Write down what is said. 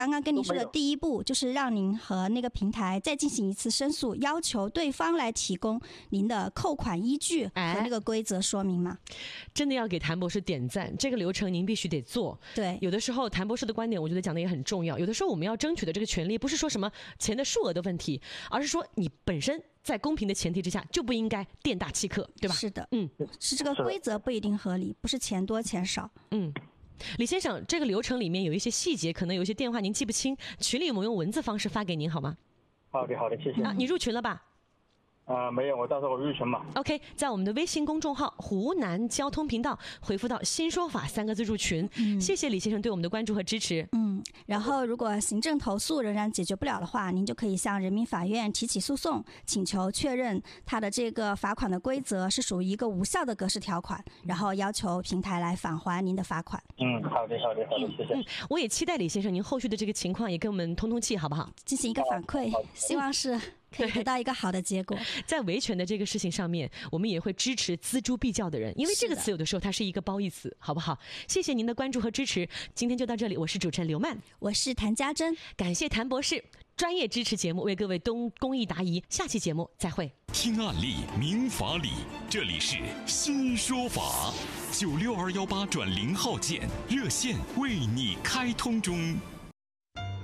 刚刚跟你说的第一步就是让您和那个平台再进行一次申诉，要求对方来提供您的扣款依据和那个规则说明吗？ 真的要给谭博士点赞，这个流程您必须得做。 对， 有的时候谭博士的观点我觉得讲的也很重要，有的时候我们要争取的这个权利不是说什么钱的数额的问题，而是说你本身在公平的前提之下就不应该店大欺客，对吧？ 是的，是这个规则不一定合理，不是钱多钱少。 李先生，这个流程里面有一些细节，可能有一些电话您记不清，群里我们用文字方式发给您好吗？ 好的，谢谢。 你入群了吧？ 没有，我到时候我入群嘛。 OK， 在我们的微信公众号湖南交通频道回复到新说法3个字入群。谢谢李先生对我们的关注和支持。 然后如果行政投诉仍然解决不了的话，您就可以向人民法院提起诉讼，请求确认他的这个罚款的规则是属于一个无效的格式条款，然后要求平台来返还您的罚款。 好的，谢谢。 我也期待李先生您后续的这个情况也跟我们通气，好不好？ 进行一个反馈，希望是可以得到一个好的结果。 在维权的这个事情上面，我们也会支持锱铢必较的人，因为这个词有的时候它是一个褒义词，好不好？谢谢您的关注和支持，今天就到这里，我是主持人刘曼， 我是谭家珍，感谢谭博士专业支持节目为各位公益答疑，下期节目再会。 听案例明法理，这里是新说法，96218转0号键热线为你开通中。